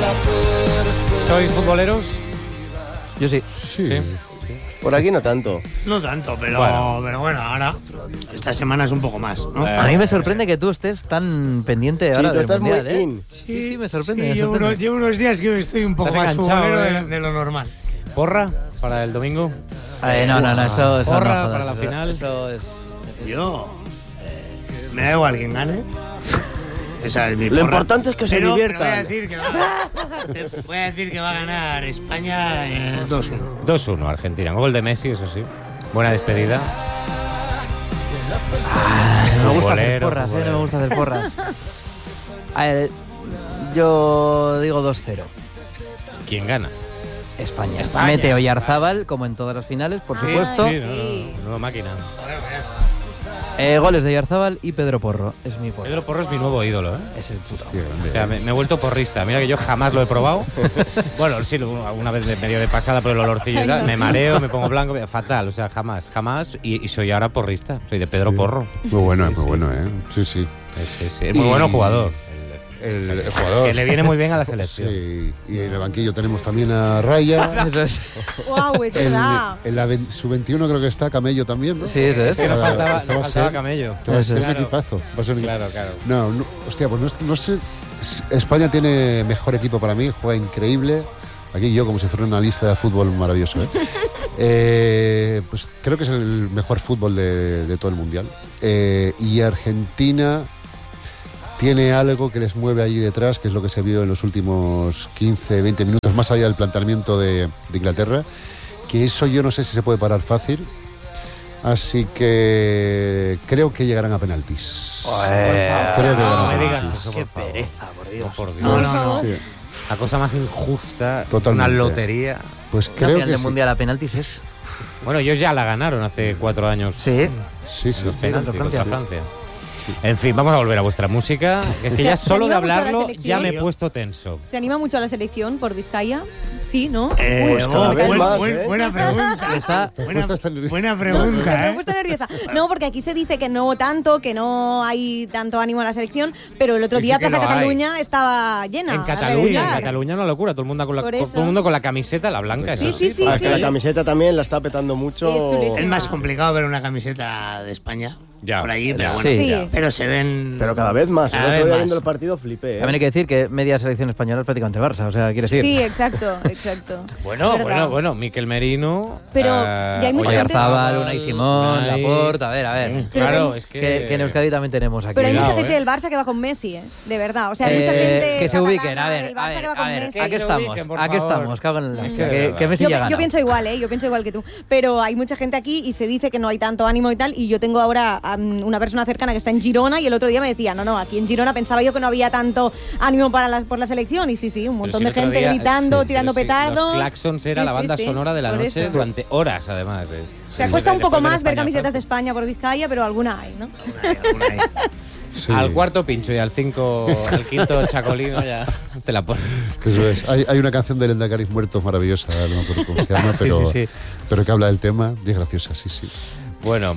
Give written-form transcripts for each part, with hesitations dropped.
¿Sois futboleros? Yo sí. Sí. Por aquí no tanto. No tanto, pero Bueno. bueno, ahora esta semana es un poco más, ¿no? A mí me sorprende que tú estés tan pendiente Sí, ahora tú del estás mundial, muy in. Sí, me sorprende. Sí, me llevo sorprende. unos días que estoy un poco Estás más enganchado, futbolero ¿eh? de lo normal. ¿Porra para el domingo? No, eso Porra no jodas, para la eso- final. Eso es... Yo me da igual quien gane. Esa es mi Lo porra. importante es que se Pero diviertan. voy a decir que va a ganar España 2-1. 2-1 Argentina. Gol de Messi, eso sí. Buena despedida. No me gusta hacer Futbolero, porras, no me futbolero. gusta hacer porras. A ver, yo digo 2-0. ¿Quién gana? España. España. Mete Oyarzábal, como en todas las finales, por supuesto. Sí, no, nueva máquina. Goles de Oyarzábal y Pedro Porro. Es mi porro. Pedro Porro es mi nuevo ídolo, ¿eh? Es el puto. O sea, me he vuelto porrista. Mira que yo jamás lo he probado. Bueno, sí, alguna vez medio de pasada, pero el olorcillo y tal. Me mareo, me pongo blanco, fatal. O sea, jamás. Y soy ahora porrista. Soy de Pedro Porro. Muy bueno, Sí, muy sí, bueno, sí. ¿eh? Sí, sí. Sí. Es muy bueno jugador. El jugador. Que le viene muy bien a la selección. Sí, y en el banquillo tenemos también a Raya. Eso es. ¡Wow! Es verdad. En la Sub-21 creo que está Camello también, ¿no? Sí, eso es. Que nos faltaba Este va a ser- camello. este va a ser un Claro. equipazo. Va a ser un- Claro. No, hostia, pues no sé. España tiene mejor equipo para mí, juega increíble. Aquí yo, como si fuera una lista de fútbol maravilloso, ¿eh? Pues creo que es el mejor fútbol de todo el mundial. Y Argentina tiene algo que les mueve allí detrás, que es lo que se vio en los últimos 15, 20 minutos, más allá del planteamiento de Inglaterra, que eso yo no sé si se puede parar fácil. Así que creo que llegarán a penaltis. Por favor. Creo que No llegarán a me digas penaltis. eso, Qué por favor. pereza, por Dios. No, por Dios. No. Sí. La cosa más injusta. Totalmente. Es una lotería. Pues Una creo final que de sí. mundial a penaltis es... Bueno, ellos ya la ganaron hace 4 años. Sí. Sí, sí. Los penaltis Francia. contra Francia. En fin, vamos a volver a vuestra música. Es que ya ¿Se solo de anima mucho a la hablarlo selección? ya me he puesto tenso. ¿Se anima mucho a la selección por Vizcaya? Sí, ¿no? Pues cada vez más, ¿eh? Buena pregunta. Está... Respuesta está nerviosa. Buena Me pregunta, he ¿eh? puesto nerviosa. No, porque aquí se dice que no tanto, que no hay tanto ánimo a la selección, pero el otro Sí, día sí que Plaza lo hay. Cataluña estaba llena. En a Cataluña, reventar. una locura. Todo el mundo con la, Por todo eso. el mundo con la camiseta, la blanca. Sí, esa. sí, sí, Ah, sí. que la camiseta también la está petando mucho. Es chulísima. Es más complicado ver una camiseta de España Ya. por allí, Ya. pero bueno. Sí. Sí. Pero se ven. Pero cada vez más. Cada El vez otro día más. viendo el partido flipé, ¿eh? También hay que decir que media selección española es prácticamente Barça, o sea, quiere decir... Sí, exacto, exacto. Bueno, Es verdad. bueno, Miquel Merino. Pero ya hay mucha gente- Oyarzábal, Unai Simón, Unai. Laporte, a ver. Pero Claro, que- es Que en Euskadi también tenemos aquí. Pero hay mucha Cuidado, gente ¿eh? del Barça que va con Messi, ¿eh? De verdad. O sea, hay mucha gente que se catalana ubiquen, a ver, del Barça que va a con ver, Messi. aquí se estamos, ubiquen, por aquí favor. estamos, cago en la Es hostia, que de que verdad. Messi ya Yo gana. pienso igual, ¿eh? Yo pienso igual que tú. Pero hay mucha gente aquí y se dice que no hay tanto ánimo y tal. Y yo tengo ahora una persona cercana que está en Girona y el otro día me decía, no, aquí en Girona pensaba yo que no había tanto ánimo por la selección. Y sí, un montón de gente gritando, tirando petardos. Los claxons era Sí, la banda sí, sí, sonora de la por noche eso. durante horas, además. Se cuesta un poco Después del más ver España-Francia. camisetas de España por Vizcaya, pero alguna hay, ¿no? Sí. Al cuarto pincho y al quinto chacolino ya te la pones. Eso es. Hay una canción de Lendacaris Muertos maravillosa, no me acuerdo cómo se llama, pero, sí. pero que habla del tema y es graciosa, sí. Bueno,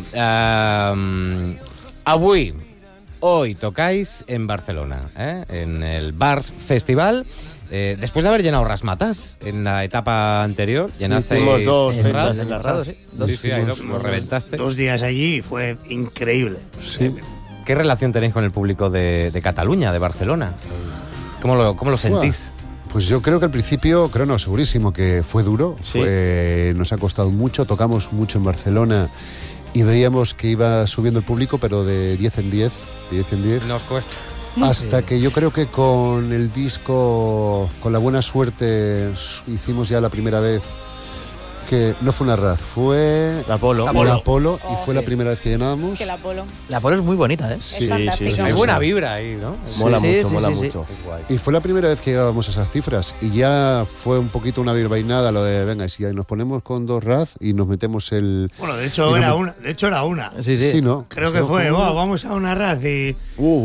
hoy tocáis en Barcelona, en el Bars Festival. Después de haber llenado Rasmatas en la etapa anterior, llenasteis Hicimos dos en fechas Ras. en la RAS. Sí, ahí lo reventaste. 2 días allí y fue increíble. Sí. ¿Qué relación tenéis con el público de Cataluña, de Barcelona? ¿Cómo lo sentís? Pues yo creo que al principio, segurísimo que fue duro, Sí. nos ha costado mucho, tocamos mucho en Barcelona y veíamos que iba subiendo el público, pero de 10 en 10, Nos cuesta. hasta que yo creo que con el disco, con la buena suerte, hicimos ya la primera vez, que no fue una RAZ, fue La Polo. la Apolo, y fue sí. la primera vez que llenábamos. Que la Polo. La Polo es muy bonita, ¿eh? Sí, fantástica. sí, Hay sí. buena vibra ahí, ¿no? Mola Sí, mucho, sí, mola sí, sí. mucho. Y fue la primera vez que llegábamos a esas cifras y ya fue un poquito una virbainada lo de, venga, si nos ponemos con 2 RAZ y nos metemos el... Bueno, de hecho era una. Sí, sí. Sí, ¿no? Creo que fue, vamos a una RAZ y...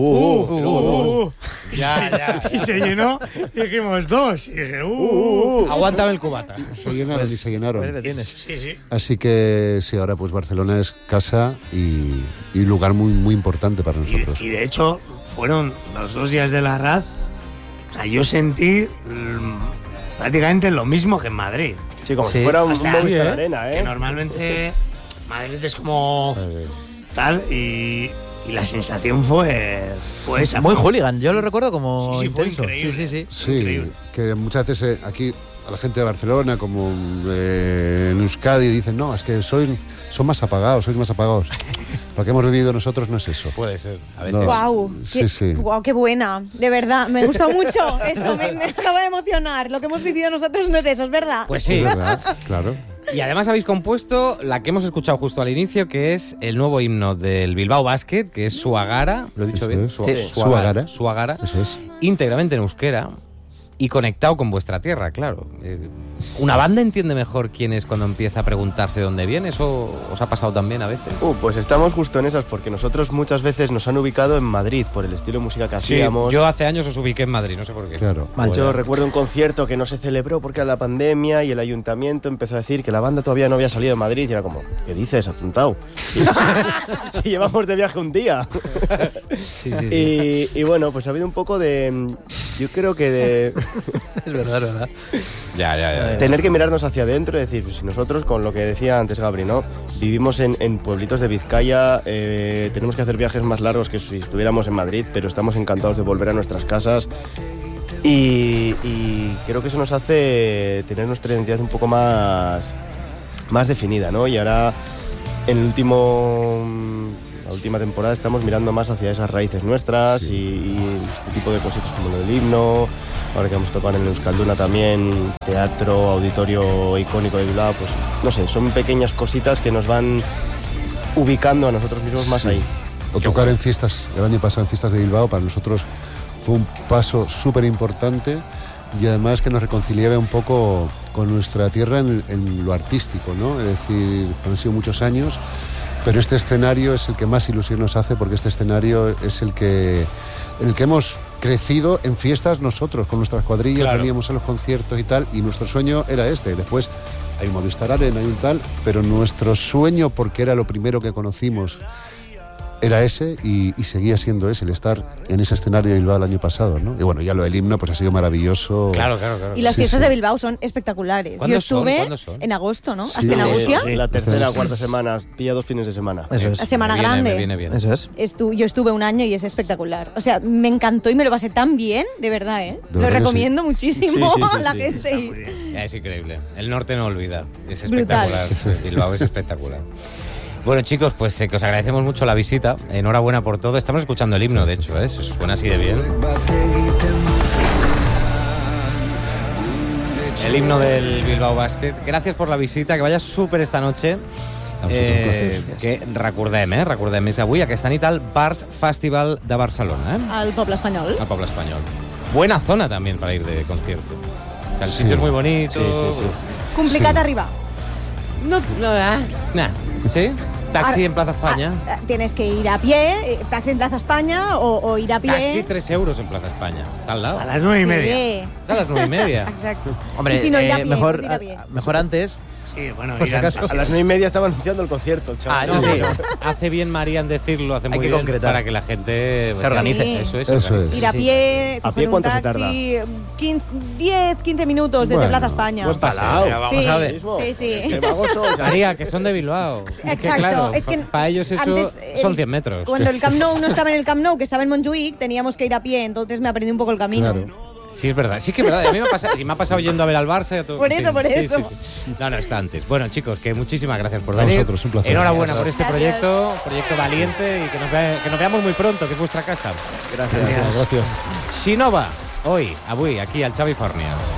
Ya. Y se llenó y dijimos 2. Y dije, Aguántame el cubata. Se llenaron Pues, y se llenaron. pues, ¿qué tienes? Sí. Así que sí, ahora pues Barcelona es casa y lugar muy, muy importante para nosotros. Y de hecho, fueron los 2 días de la RAZ O sea, yo sentí prácticamente lo mismo que en Madrid. Sí, como Sí. si fuera un O sea, Movistar ¿eh? Arena, Que normalmente Madrid es como tal y la sensación fue esa. Muy hooligan, yo lo recuerdo como Sí, fue intenso. increíble. Sí. Sí, Increíble. que muchas veces aquí a la gente de Barcelona, como en Euskadi, dicen, no, es que sois más apagados. Lo que hemos vivido nosotros no es eso. Puede ser, a veces. No. Guau, Sí. Guau, qué buena, de verdad, me gustó mucho eso, me acaba de emocionar. Lo que hemos vivido nosotros no es eso, es verdad. Pues sí. Es verdad, claro. Y además habéis compuesto la que hemos escuchado justo al inicio, que es el nuevo himno del Bilbao Basket, que es Suagara, ¿lo he dicho Eso bien? es. Sí. Suagara, Eso es. íntegramente en euskera y conectado con vuestra tierra, claro. ¿Una banda entiende mejor quién es cuando empieza a preguntarse dónde viene? ¿Eso os ha pasado también a veces? Pues estamos justo en esas, porque nosotros muchas veces nos han ubicado en Madrid por el estilo de música que hacíamos. yo hace años os ubiqué en Madrid, no sé por qué. Claro. De hecho, recuerdo un concierto que no se celebró porque era la pandemia y el ayuntamiento empezó a decir que la banda todavía no había salido de Madrid y era como, ¿qué dices, atontado? Si llevamos de viaje un día. Y bueno, pues ha habido un poco de, yo creo que de Es verdad. Ya. tener que mirarnos hacia adentro y decir, pues si nosotros, con lo que decía antes Gabri, ¿no? Vivimos en pueblitos de Vizcaya, tenemos que hacer viajes más largos que si estuviéramos en Madrid, pero estamos encantados de volver a nuestras casas y creo que eso nos hace tener nuestra identidad un poco más definida, ¿no? Y ahora, en la última temporada, estamos mirando más hacia esas raíces nuestras y este tipo de cositas como lo del himno. Ahora que vamos a tocar en Euskalduna también, teatro, auditorio icónico de Bilbao, pues no sé, son pequeñas cositas que nos van ubicando a nosotros mismos más ahí. O tocar en fiestas, el año pasado en fiestas de Bilbao, para nosotros fue un paso súper importante y además que nos reconciliaba un poco con nuestra tierra en lo artístico, ¿no? Es decir, han sido muchos años, pero este escenario es el que más ilusión nos hace porque este escenario es en el que hemos crecido en fiestas nosotros, con nuestras cuadrillas, Claro. veníamos a los conciertos y tal, y nuestro sueño era este. Después hay un Movistar Arena, hay un tal, pero nuestro sueño, porque era lo primero que conocimos, era ese y seguía siendo ese, el estar en ese escenario de Bilbao el año pasado, ¿no? Y bueno, ya lo del himno pues ha sido maravilloso. Claro. Y las Sí, fiestas sí. de Bilbao son espectaculares. ¿Cuándo Yo son? estuve ¿Cuándo son? en agosto, ¿no? Sí, ¿Hasta en sí, Agusia? La tercera o cuarta semana, pilla 2 fines de semana. Eso es. Semana grande. Me viene bien. Eso es. Yo estuve un año y es espectacular. O sea, me encantó y me lo pasé tan bien, de verdad, ¿eh? De Lo verdad que recomiendo muchísimo Sí, sí, sí, a la sí. gente. Está muy bien. Es increíble. El norte no olvida. Es Brutal. espectacular. Bilbao es espectacular. Bueno, chicos, pues que os agradecemos mucho la visita. Enhorabuena por todo. Estamos escuchando el himno, de hecho, ¿eh? Suena así de bien. El himno del Bilbao Basket. Gracias por la visita, que vaya súper esta noche. Que recordem és avui aquesta nit al Bars Festival de Barcelona, Al pueblo español. al Pueblo Español. Buena zona también para ir de concierto. El sitio es muy bonito. Complicat arribar. Nah. ¿Sí? Taxi en Plaza España. Tienes que ir a pie, taxi en Plaza España o ir a pie. Taxi 3 euros en Plaza España. Está al lado. A las 9:30. Sí. Está a las 9:30. Exacto. Hombre, Y si no, ir a pie, mejor, pues ir a pie. mejor antes. Sí, bueno, Por si ir acaso. antes. A las 9:30 estaba anunciando el concierto, el chaval. Ah, eso sí. Hace bien María en decirlo, hace Hay muy que bien concretar. para que la gente Se organice. Sí. Eso es. Eso es. Ir a Sí. pie, ¿A coger pie un cuánto se taxi, 15 minutos desde Bueno, Plaza España. Pues palao. Pero vamos Sí. a ver. Mismo. Sí, sí. Qué vagoso, o sea, María, que son de Bilbao. Es que, Exacto. claro, Es que para ellos eso antes, son 100 metros. Cuando el Camp Nou no estaba en el Camp Nou, que estaba en Montjuïc, teníamos que ir a pie, entonces me aprendí un poco el camino. Claro. Sí, es verdad. Sí que es verdad. A mí me ha pasado yendo a ver al Barça. Y a todo. Por eso, por Sí, eso. sí. No, está antes. Bueno, chicos, que muchísimas gracias por A venir. vosotros, un placer. Enhorabuena por este Gracias. proyecto valiente y que nos veamos muy pronto, que es vuestra casa. Gracias. Gracias. Sinova, hoy, avui, aquí al Xavi Fornia.